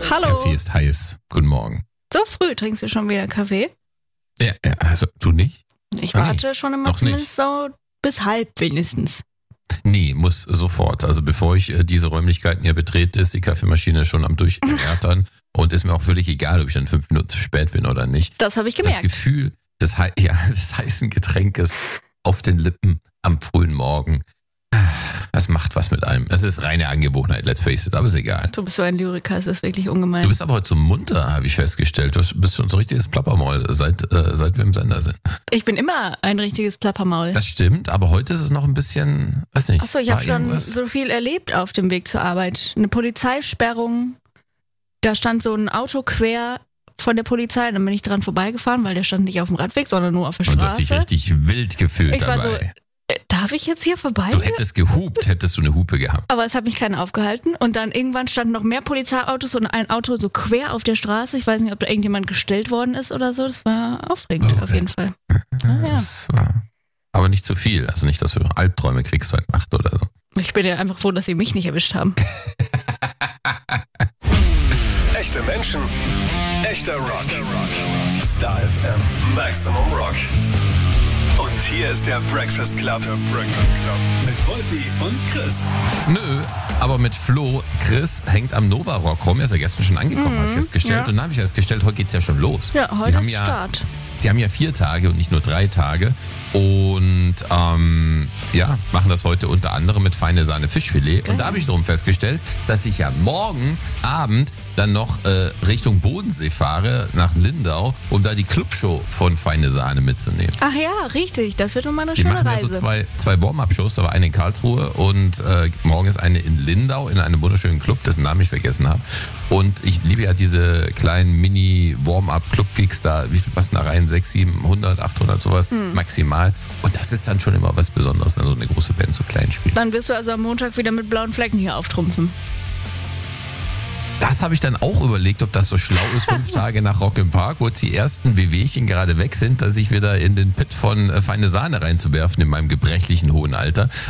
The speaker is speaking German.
Hallo. Kaffee ist heiß. Guten Morgen. So früh trinkst du schon wieder Kaffee? Ja, also du nicht? Ich warte schon immer noch zumindest nicht. so bis halb wenigstens. Nee, muss sofort. Also bevor ich diese Räumlichkeiten hier betrete, ist die Kaffeemaschine schon am Durchärtern und ist mir auch völlig egal, ob ich dann 5 Minuten zu spät bin oder nicht. Das habe ich Das gemerkt. Gefühl des heißen Getränkes auf den Lippen am frühen Morgen, das macht was mit einem. Es ist reine Angewohnheit, let's face it, aber ist egal. Du bist so ein Lyriker, es ist wirklich ungemein. Du bist aber heute so munter, habe ich festgestellt. Du bist schon so ein richtiges Plappermaul, seit wir im Sender sind. Ich bin immer ein richtiges Plappermaul. Das stimmt, aber heute ist es noch ein bisschen, weiß nicht. Achso, ich habe war schon irgendwas? so viel erlebt auf dem Weg zur Arbeit. Eine Polizeisperrung, da stand so ein Auto quer von der Polizei, dann bin ich dran vorbeigefahren, weil der stand nicht auf dem Radweg, sondern nur auf der Und du hast dich Straße. richtig wild gefühlt Ich war so, dabei. darf ich jetzt hier vorbei? Du hättest gehupt, hättest du eine Hupe gehabt. Aber es hat mich keiner aufgehalten. Und dann irgendwann standen noch mehr Polizeiautos und ein Auto so quer auf der Straße. Ich weiß nicht, ob da irgendjemand gestellt worden ist oder so. Das war aufregend auf jeden Fall. Ja. Das war aber nicht zu viel. Also nicht, dass du Albträume kriegst heute Nacht oder so. Ich bin ja einfach froh, dass sie mich nicht erwischt haben. Echte Menschen, echter Rock. Star FM, Maximum Rock. Und hier ist der Breakfast Club. Mit Wolfi und Chris. Nö, aber mit Flo, Chris hängt am Nova Rock rum. Er ist ja gestern schon angekommen, habe ich festgestellt. ja. Und dann habe ich festgestellt, heute geht's ja schon los. Ja, Die heute haben ist ja, Start. Die haben ja 4 Tage und nicht nur 3 Tage. Und machen das heute unter anderem mit feine Sahne Fischfilet. Geil. Und da habe ich darum festgestellt, dass ich ja morgen Abend dann noch Richtung Bodensee fahre, nach Lindau, um da die Clubshow von Feine Sahne mitzunehmen. Ach ja, richtig. Das wird nochmal eine Die schöne machen ja Reise. so zwei Warm-Up-Shows, da war eine in Karlsruhe und morgen ist eine in Lindau, in einem wunderschönen Club, dessen Namen ich vergessen habe. Und ich liebe ja diese kleinen Mini-Warm-Up-Club-Gigs da, wie viel passen da rein? 600, 700, 800, sowas maximal. Und das ist dann schon immer was Besonderes, wenn so eine große Band so klein spielt. Dann wirst du also am Montag wieder mit blauen Flecken hier auftrumpfen. Das habe ich dann auch überlegt, ob das so schlau ist, 5 Tage nach Rock im Park, wo jetzt die ersten Wehwehchen gerade weg sind, dass ich wieder in den Pit von Feine Sahne reinzuwerfen in meinem gebrechlichen hohen Alter.